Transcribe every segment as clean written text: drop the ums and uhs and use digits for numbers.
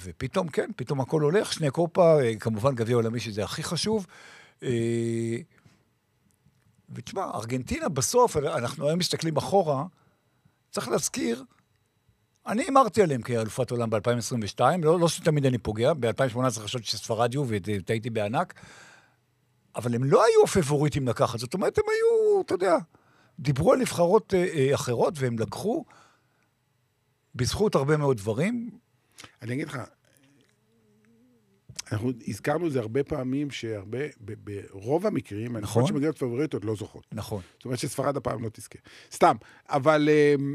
ופתאום, כן, פתאום הכל הולך, שני קופה, כמובן גביע עולמי שזה הכי חשוב. ותשמע, ארגנטינה בסוף, אנחנו היום מסתכלים אחורה, צריך להזכיר, אני אמרתי עליהם כאלופת עולם ב-2022, לא שתמיד אני פוגע, ב-2018 חשבתי שספרד יהיו, וטעיתי בענק, אבל הם לא היו פבוריטים לקחת, זאת אומרת, הם היו, אתה יודע, דיברו על נבחרות אחרות, והם לקחו בזכות הרבה מאוד דברים. אני אגיד לך, אנחנו הזכרנו זה הרבה פעמים, ברוב המקרים, אני חושב שמדינות פבוריטות לא זוכות. נכון. זאת אומרת שספרד הפעם לא תזכה. סתם, אבל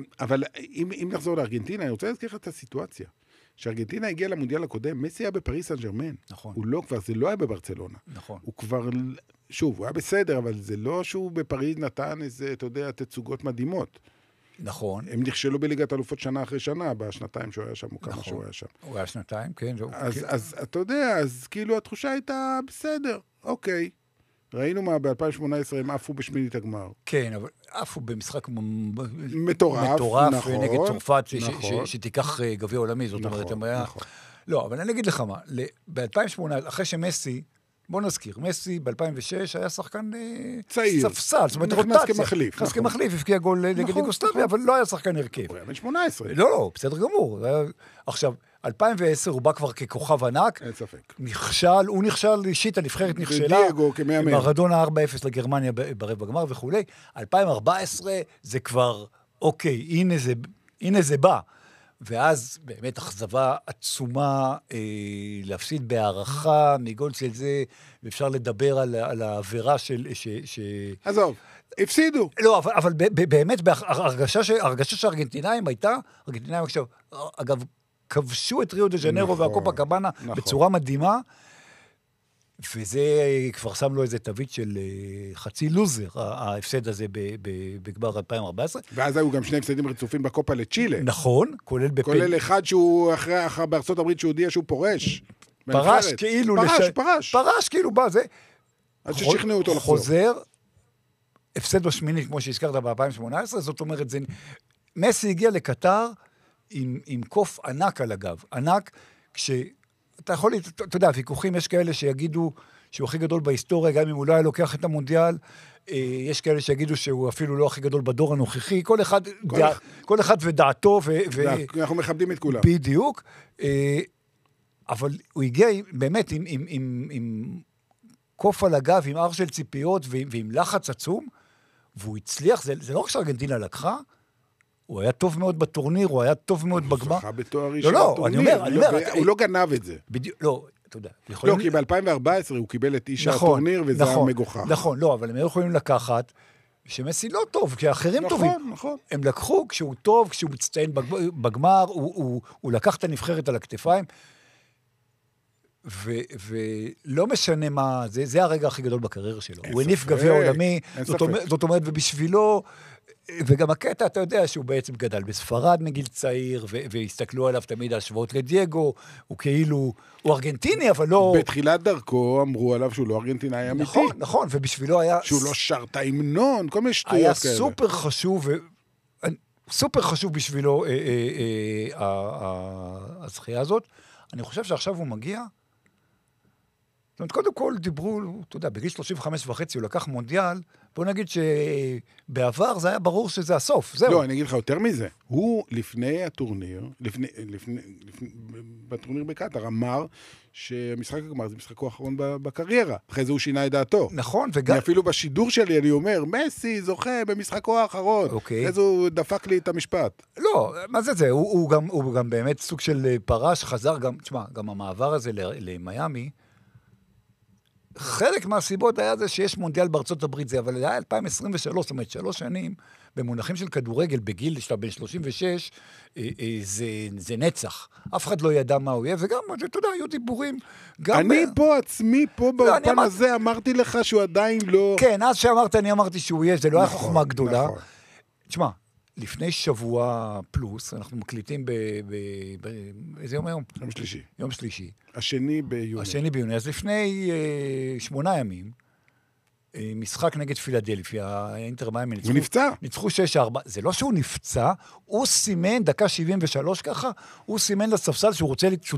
אם נחזור לארגנטינה, אני רוצה להזכיר לך את הסיטואציה. שארגנטינה הגיעה למונדיאל הקודם, מסי היה בפריס סן ז'רמן. נכון. הוא לא כבר, זה לא היה בברצלונה. נכון. הוא כבר, שוב, הוא היה בסדר, אבל זה לא שהוא בפריז נתן איזה, אתה יודע, תצוגות מדהימות. נכון. הם נכשלו בליגת אלופות שנה אחרי שנה, בשנתיים שהוא היה שם, או כמה שהוא היה שם. הוא היה שנתיים, כן. אז אתה יודע, אז כאילו התחושה הייתה בסדר, אוקיי. ראינו מה, ב-2018 הם עפו בשמינית הגמר. כן, אבל עפו במשחק מטורף, נכון, נגד צרפת, נכון. שתיקח גביע עולמי, זאת אומרת, הם היה... נכון. לא, אבל אני אגיד לך מה, ב-2018, אחרי שמסי, בוא נזכיר, מסי ב-2006 היה שחקן צעיר. ספסל, זאת אומרת רוטציה. נכנס כמחליף, הפקיע גול נגד יוגוסלביה, אבל לא היה שחקן הרכב. הוא היה בן 18. לא, בסדר גמור. עכשיו, 2010 הוא בא כבר ככוכב ענק. אין ספק. הוא נכשל אישית, הנבחרת נכשלה. ודייגו כמאמן. מרדונה 4-0 לגרמניה ברבע הגמר וכו'. 2014 זה כבר, אוקיי, הנה זה בא. ואז באמת אכזבה עצומה להפסיד בהערכה מגול של זה, ואפשר לדבר על העבירה של... עזוב, הפסידו. לא, אבל באמת, הרגשה שהארגנטינאים הייתה, ארגנטינאים עכשיו, אגב, כבשו את ריו דה ז'נרו והקופה קבאנה בצורה מדהימה, וזה כבר שם לו איזה תווית של חצי לוזר, ההפסד הזה בגמר 2014. ואז היו גם שני הפסדים רצופים בקופה לצ'ילה. נכון, כולל אחד שהוא אחרי בארצות הברית שהוא הודיע שהוא פורש. פרש כאילו... פרש כאילו בא, זה... עד ששכנעו אותו לחזור. חוזר, הפסד בשמינית, כמו שהזכרת ב-2018, זאת אומרת, מסי הגיע לקטר עם קוף ענק על הגב. ענק, אתה יכול, אתה יודע, ויכוחים, יש כאלה שיגידו שהוא הכי גדול בהיסטוריה, גם אם הוא לא היה לוקח את המונדיאל, יש כאלה שיגידו שהוא אפילו לא הכי גדול בדור הנוכחי, כל אחד ודעתו, אנחנו מכבדים את כולם. בדיוק, אבל הוא הגיע באמת עם קוף על הגב, עם אר של ציפיות, ועם לחץ עצום, והוא הצליח, זה לא רק שארגנטינה לקחה, הוא היה טוב מאוד בטורניר, הוא היה טוב מאוד בגמר. הוא זכה בתואר ראשון בטורניר. הוא לא גנב את זה. לא, אתה יודע. לא, כי ב-2014 הוא קיבל את איש הטורניר, וזה היה מגוחך. נכון, לא, אבל הם יכולים לקחת, שמסי לא טוב, כי האחרים טובים. נכון. הם לקחו כשהוא טוב, כשהוא מצטיין בגמר, הוא לקח את הנבחרת על הכתפיים, ולא משנה מה, זה הרגע הכי גדול בקריירה שלו. הוא הניף גביע עולמי, זאת אומרת, ובשבילו... וגם הקטע, אתה יודע שהוא בעצם גדל בספרד מגיל צעיר, והסתכלו עליו תמיד השוואות לדייגו, הוא כאילו, הוא ארגנטיני, אבל לא... בתחילת דרכו אמרו עליו שהוא לא ארגנטינאי אמיתי. נכון, ובשביל היה... שהוא לא שר את ההמנון, כל מיני שטויות כאלה. היה סופר חשוב בשבילו הזכייה הזאת. אני חושב שעכשיו הוא מגיע, זאת אומרת, קודם כל דיברו, אתה יודע, בגיל 35.5 הוא לקח מונדיאל, בוא נגיד שבעבר זה היה ברור שזה הסוף, זהו. לא, אני אגיד לך יותר מזה. הוא לפני הטורניר, בטורניר בקטר, אמר שמשחק הגמר זה משחקו האחרון בקריירה. אחרי זה הוא שינה את דעתו. נכון, וגם... אפילו בשידור שלי אני אומר, מסי זוכה במשחקו האחרון. אוקיי. אחרי זה הוא דפק לי את המשפט. לא, מה זה? הוא גם באמת סוג של פרש, חזר גם, תשמע, גם המעבר הזה למיימי, חלק מהסיבות היה זה שיש מונדיאל בארצות הברית זה, אבל זה היה 2023, זאת אומרת, 3 שנים, במונחים של כדורגל, בגיל שאתה בן 36, זה נצח. אף אחד לא ידע מה הוא יהיה, וגם, אתה יודע, היו דיבורים. אני פה עצמי, פה באופן הזה, אמרתי לך שהוא עדיין לא... כן, אז שאמרת, אני אמרתי שהוא יהיה, זה לא היה חוכמה גדולה. תשמע, לפני שבוע פלוס, אנחנו מקליטים איזה יום היום? יום שלישי. יום שלישי. השני ביוני. אז לפני 8 ימים, משחק נגד פילדלפיה, האינטר מיימי הוא נפצע. ניצחו 6-4. זה לא שהוא נפצע, הוא סימן, דקה 73 ככה, הוא סימן לספסל שהוא רוצה